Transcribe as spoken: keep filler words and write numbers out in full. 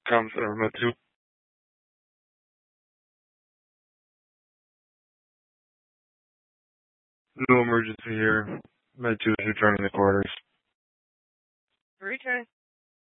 Com Center, Med two. No emergency here. Med two is returning the quarters. Return.